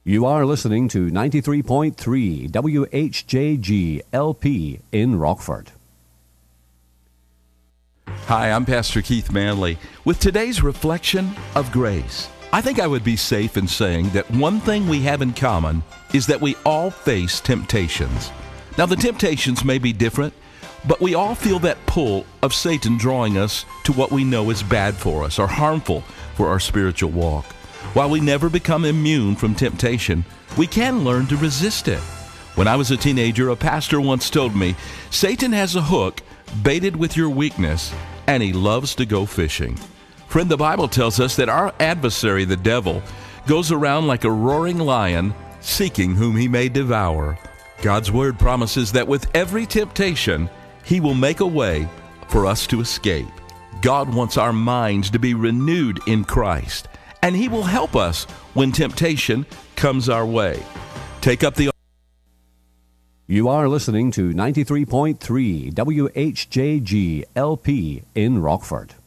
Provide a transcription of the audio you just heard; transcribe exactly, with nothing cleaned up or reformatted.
You are listening to ninety-three point three W H J G L P in Rockford. Hi, I'm Pastor Keith Manley with today's reflection of grace. I think I would be safe in saying that one thing we have in common is that we all face temptations. Now, the temptations may be different, but we all feel that pull of Satan drawing us to what we know is bad for us or harmful for our spiritual walk. While we never become immune from temptation, we can learn to resist it. When I was a teenager, a pastor once told me, Satan has a hook baited with your weakness, and he loves to go fishing. Friend, the Bible tells us that our adversary, the devil, goes around like a roaring lion, seeking whom he may devour. God's word promises that with every temptation, he will make a way for us to escape. God wants our minds to be renewed in Christ, and he will help us when temptation comes our way. Take up the... You are listening to ninety-three point three W H J G L P in Rockford.